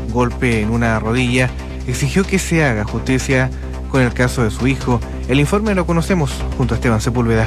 golpe en una rodilla, exigió que se haga justicia con el caso de su hijo. El informe lo conocemos junto a Esteban Sepúlveda.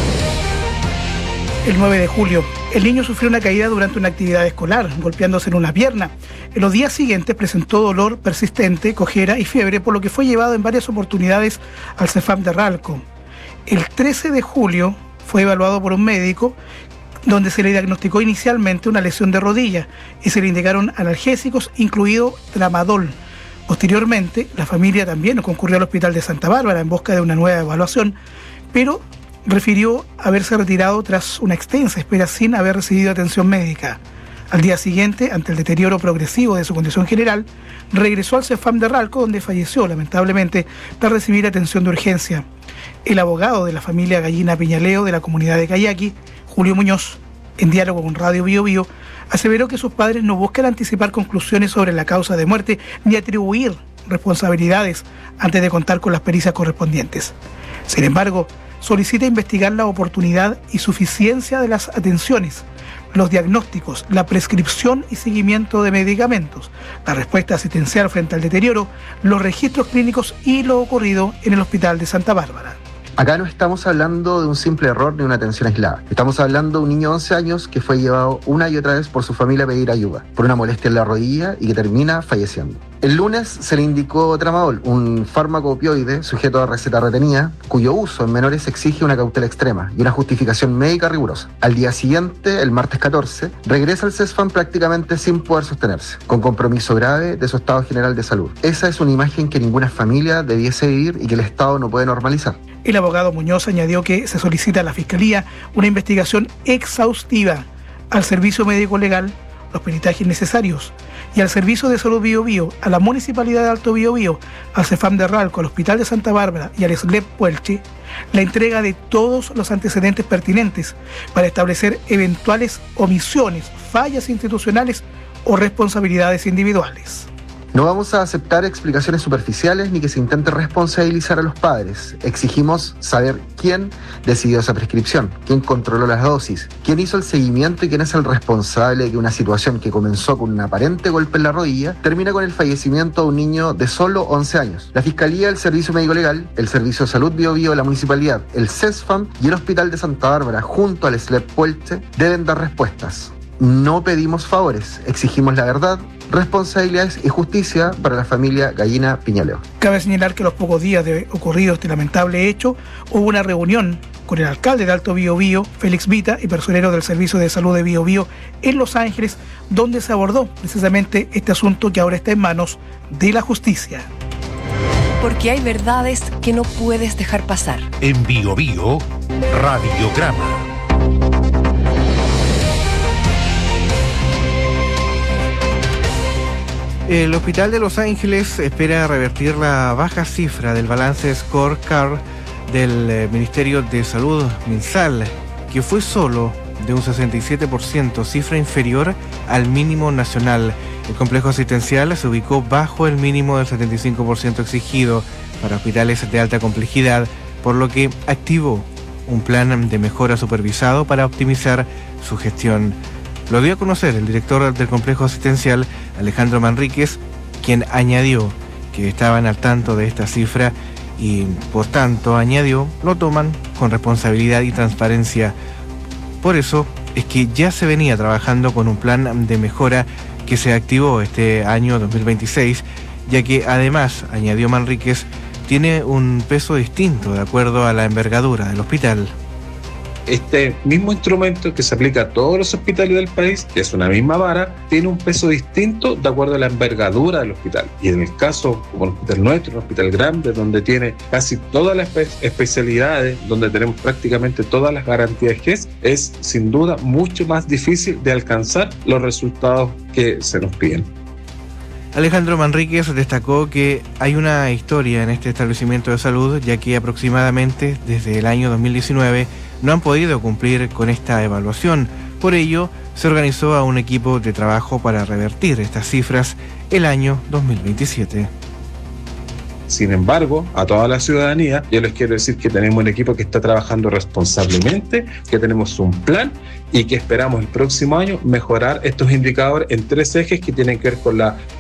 El 9 de julio, el niño sufrió una caída durante una actividad escolar, golpeándose en una pierna. En los días siguientes presentó dolor persistente, cojera y fiebre, por lo que fue llevado en varias oportunidades al Cefam de Ralco. El 13 de julio fue evaluado por un médico, donde se le diagnosticó inicialmente una lesión de rodilla y se le indicaron analgésicos, incluido tramadol. Posteriormente, la familia también concurrió al hospital de Santa Bárbara en busca de una nueva evaluación, pero refirió haberse retirado tras una extensa espera sin haber recibido atención médica. Al día siguiente, ante el deterioro progresivo de su condición general, regresó al Cefam de Ralco, donde falleció lamentablemente tras recibir atención de urgencia. El abogado de la familia Gallina Piñaleo de la comunidad de Cayaqui, Julio Muñoz, en diálogo con Radio Bio Bio, aseveró que sus padres no buscan anticipar conclusiones sobre la causa de muerte ni atribuir responsabilidades antes de contar con las pericias correspondientes. Sin embargo, solicita investigar la oportunidad y suficiencia de las atenciones, los diagnósticos, la prescripción y seguimiento de medicamentos, la respuesta asistencial frente al deterioro, los registros clínicos y lo ocurrido en el hospital de Santa Bárbara. Acá no estamos hablando de un simple error ni una atención aislada. Estamos hablando de un niño de 11 años que fue llevado una y otra vez por su familia a pedir ayuda por una molestia en la rodilla y que termina falleciendo. El lunes se le indicó tramadol, un fármaco opioide sujeto a receta retenida, cuyo uso en menores exige una cautela extrema y una justificación médica rigurosa. Al día siguiente, el martes 14, regresa al CESFAM prácticamente sin poder sostenerse, con compromiso grave de su estado general de salud. Esa es una imagen que ninguna familia debiese vivir y que el Estado no puede normalizar. El abogado Muñoz añadió que se solicita a la Fiscalía una investigación exhaustiva al Servicio Médico Legal, los peritajes necesarios, y al Servicio de Salud Bio Bio, a la Municipalidad de Alto Bio Bio, al Cefam de Ralco, al Hospital de Santa Bárbara y al SLEP Puelche, la entrega de todos los antecedentes pertinentes para establecer eventuales omisiones, fallas institucionales o responsabilidades individuales. No vamos a aceptar explicaciones superficiales ni que se intente responsabilizar a los padres. Exigimos saber quién decidió esa prescripción, quién controló las dosis, quién hizo el seguimiento y quién es el responsable de que una situación que comenzó con un aparente golpe en la rodilla termina con el fallecimiento de un niño de solo 11 años. La Fiscalía, el Servicio Médico Legal, el Servicio de Salud Bio Bio de la Municipalidad, el CESFAM y el Hospital de Santa Bárbara, junto al SLEP Puelche, deben dar respuestas. No pedimos favores, exigimos la verdad, responsabilidades y justicia para la familia Gallina Piñaleo. Cabe señalar que a los pocos días de ocurrido este lamentable hecho, hubo una reunión con el alcalde de Alto Bio Bio, Félix Vita, y personeros del Servicio de Salud de Bio Bio en Los Ángeles, donde se abordó precisamente este asunto que ahora está en manos de la justicia. Porque hay verdades que no puedes dejar pasar. En Bio Bio, Radiograma. El Hospital de Los Ángeles espera revertir la baja cifra del balance scorecard del Ministerio de Salud, MinSal, que fue solo de un 67%, cifra inferior al mínimo nacional. El complejo asistencial se ubicó bajo el mínimo del 75% exigido para hospitales de alta complejidad, por lo que activó un plan de mejora supervisado para optimizar su gestión. Lo dio a conocer el director del complejo asistencial, Alejandro Manríquez, quien añadió que estaban al tanto de esta cifra y, por tanto, añadió, lo toman con responsabilidad y transparencia. Por eso es que ya se venía trabajando con un plan de mejora que se activó este año 2026, ya que además, añadió Manríquez, tiene un peso distinto de acuerdo a la envergadura del hospital. Este mismo instrumento que se aplica a todos los hospitales del país, que es una misma vara, tiene un peso distinto de acuerdo a la envergadura del hospital. Y en el caso, como el hospital nuestro, un hospital grande, donde tiene casi todas las especialidades, donde tenemos prácticamente todas las garantías es sin duda mucho más difícil de alcanzar los resultados que se nos piden. Alejandro Manríquez destacó que hay una historia en este establecimiento de salud, ya que aproximadamente desde el año 2019 no han podido cumplir con esta evaluación. Por ello, se organizó a un equipo de trabajo para revertir estas cifras el año 2027. Sin embargo, a toda la ciudadanía, yo les quiero decir que tenemos un equipo que está trabajando responsablemente, que tenemos un plan y que esperamos el próximo año mejorar estos indicadores en 3 ejes que tienen que ver con la